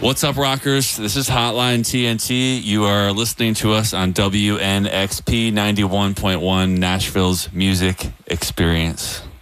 What's up, rockers? This is Hotline TNT. You are listening to us on WNXP 91.1, Nashville's music experience.